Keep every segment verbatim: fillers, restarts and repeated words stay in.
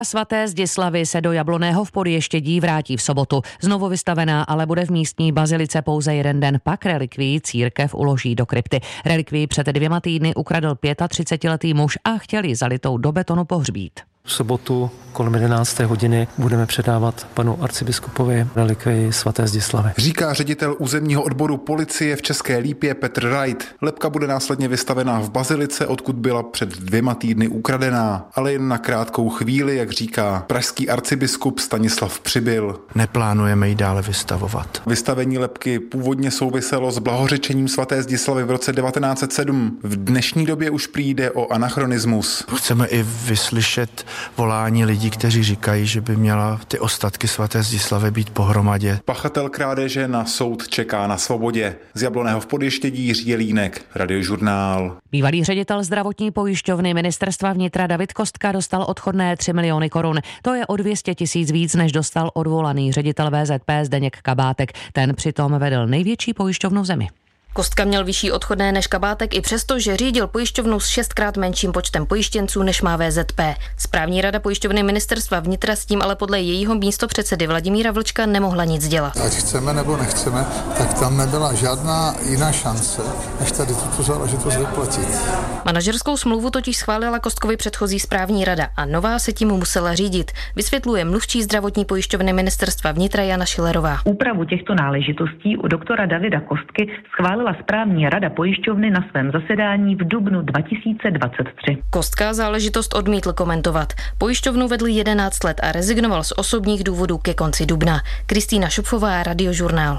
Svaté Zdislavy se do Jabloného v Podještědí vrátí v sobotu. Znovu vystavená, ale bude v místní bazilice pouze jeden den, pak relikvii církev uloží do krypty. Relikvii před dvěma týdny ukradl třicetiletý muž a chtěli zalitou do betonu pohřbít. V sobotu kolem jedenácté hodiny budeme předávat panu arcibiskupovi relikvii svaté Zdislavy. Říká ředitel územního odboru policie v České Lípě Petr Wright. Lebka bude následně vystavená v bazilice, odkud byla před dvěma týdny ukradená, ale jen na krátkou chvíli, jak říká pražský arcibiskup Stanislav Přibyl. Neplánujeme ji dále vystavovat. Vystavení lebky původně souviselo s blahořečením svaté Zdislavy v roce devatenáct set sedm. V dnešní době už přijde o anachronismus. Chceme i vyslyšet volání lidí, kteří říkají, že by měla ty ostatky svaté Zdislavy být pohromadě. Pachatel krádeže na soud čeká na svobodě. Z Jabloného v Podještědí Jiří Jelínek, Radiožurnál. Bývalý ředitel zdravotní pojišťovny ministerstva vnitra David Kostka dostal odchodné tři miliony korun. To je o dvě stě tisíc víc, než dostal odvolaný ředitel V Z P Zdeněk Kabátek. Ten přitom vedl největší pojišťovnu v zemi. Kostka měl vyšší odchodné než Kabátek i přesto, že řídil pojišťovnu s šestkrát menším počtem pojištěnců než má V Z P. Správní rada pojišťovny ministerstva vnitra s tím ale podle jejího místopředsedy Vladimíra Vlčka nemohla nic dělat. Ať chceme nebo nechceme, tak tam nebyla žádná jiná šance, než tady tuto záležitost vyplatit. Manažerskou smlouvu totiž schválila Kostkovi předchozí správní rada a nová se tím musela řídit, vysvětluje mluvčí zdravotní pojišťovny ministerstva vnitra Jana Šilerová. Úpravu těchto náležitostí u doktora Davida Kostky schválila správní rada pojišťovny na svém zasedání v dubnu dva tisíce dvacet tři. Kostka záležitost odmítl komentovat. Pojišťovnu vedl jedenáct let a rezignoval z osobních důvodů ke konci dubna. Kristýna Šupfová, Radiožurnál.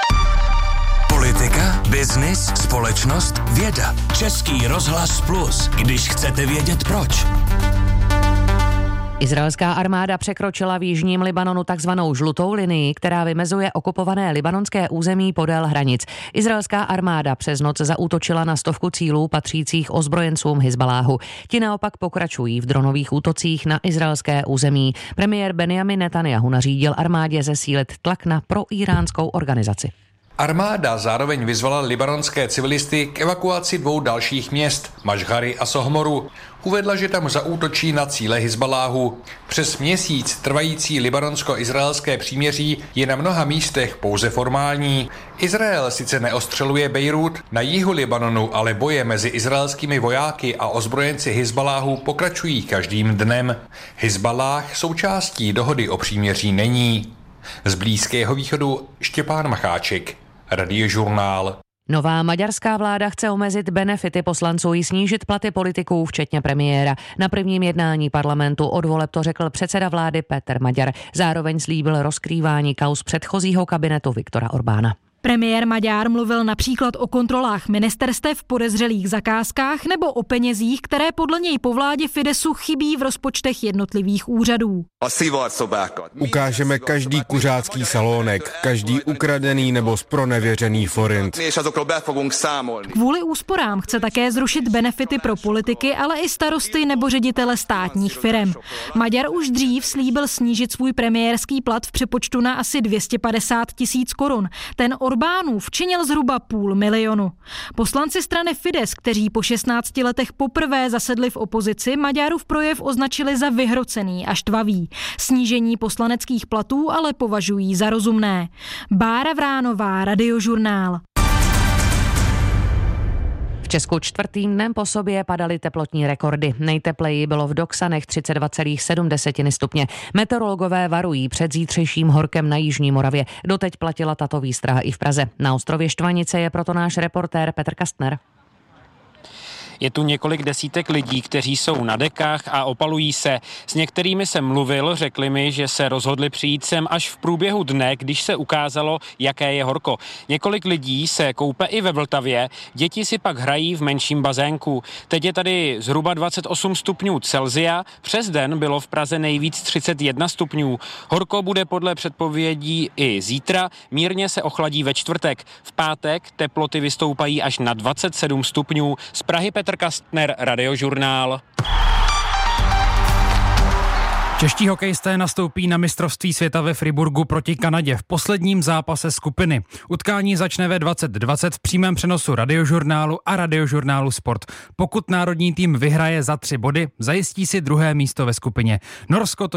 Politika, biznis, společnost, věda. Český rozhlas Plus, když chcete vědět proč. Izraelská armáda překročila v jižním Libanonu takzvanou žlutou linii, která vymezuje okupované libanonské území podél hranic. Izraelská armáda přes noc zaútočila na stovku cílů patřících ozbrojencům Hizbaláhu. Ti naopak pokračují v dronových útocích na izraelské území. Premiér Benjamin Netanjahu nařídil armádě zesílit tlak na proíránskou organizaci. Armáda zároveň vyzvala libanonské civilisty k evakuaci dvou dalších měst, Mašhary a Sohmoru. Uvedla, že tam zaútočí na cíle Hizbaláhu. Přes měsíc trvající libanonsko-izraelské příměří je na mnoha místech pouze formální. Izrael sice neostřeluje Bejrút, na jihu Libanonu ale boje mezi izraelskými vojáky a ozbrojenci Hizbaláhu pokračují každým dnem. Hizbalách součástí dohody o příměří není. Z Blízkého východu Štěpán Macháček, Radiožurnál. Nová maďarská vláda chce omezit benefity poslanců i snížit platy politiků, včetně premiéra. Na prvním jednání parlamentu od voleb to řekl předseda vlády Péter Maďar. Zároveň slíbil rozkrývání kauz předchozího kabinetu Viktora Orbána. Premiér Maďar mluvil například o kontrolách ministerstev, podezřelých zakázkách nebo o penězích, které podle něj po vládě Fidesu chybí v rozpočtech jednotlivých úřadů. Ukážeme každý kuřácký salónek, každý ukradený nebo zpronevěřený forint. Kvůli úsporám chce také zrušit benefity pro politiky, ale i starosty nebo ředitele státních firem. Maďar už dřív slíbil snížit svůj premiérský plat v přepočtu na asi dvě stě padesát tisíc korun. Ten Orbánův činil zhruba půl milionu. Poslanci strany Fides, kteří po šestnácti letech poprvé zasedli v opozici, Maďarův projev označili za vyhrocený a štvavý. Snížení poslaneckých platů ale považují za rozumné. Bára Vránová, Radiožurnál. V Česku čtvrtým dnem po sobě padaly teplotní rekordy. Nejtepleji bylo v Doksanech třicet dva celá sedm stupně. Meteorologové varují před zítřejším horkem na jižní Moravě. Doteď platila tato výstraha i v Praze. Na ostrově Štvanice je proto náš reportér Petr Kastner. Je tu několik desítek lidí, kteří jsou na dekách a opalují se. S některými jsem mluvil, řekli mi, že se rozhodli přijít sem až v průběhu dne, když se ukázalo, jaké je horko. Několik lidí se koupe i ve Vltavě, děti si pak hrají v menším bazénku. Teď je tady zhruba dvacet osm stupňů Celsia, přes den bylo v Praze nejvíc třicet jedna stupňů. Horko bude podle předpovědí i zítra, mírně se ochladí ve čtvrtek. V pátek teploty vystoupají až na dvacet sedm stupňů. Z Prahy Petr Kastner, Radiožurnál. Čeští hokejisté nastoupí na mistrovství světa ve Friburgu proti Kanadě v posledním zápase skupiny. Utkání začne ve dvacet dvacet v přímém přenosu Radiožurnálu a Radiožurnálu Sport. Pokud národní tým vyhraje za tři body, zajistí si druhé místo ve skupině. Norsko to